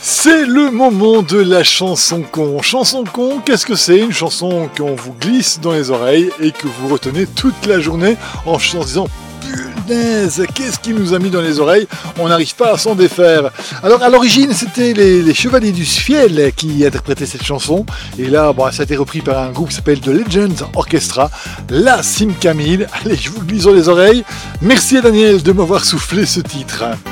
C'est le moment de la chanson con. Chanson con, qu'est-ce que c'est? Une chanson qu'on vous glisse dans les oreilles et que vous retenez toute la journée en se disant punaise, qu'est-ce qui nous a mis dans les oreilles? On n'arrive pas à s'en défaire. Alors à l'origine, c'était les Chevaliers du Fiel qui interprétaient cette chanson. Et là, ça a été repris par un groupe qui s'appelle The Legends Orchestra, la Sim Camille. Allez, je vous glisse dans les oreilles. Merci à Daniel de m'avoir soufflé ce titre.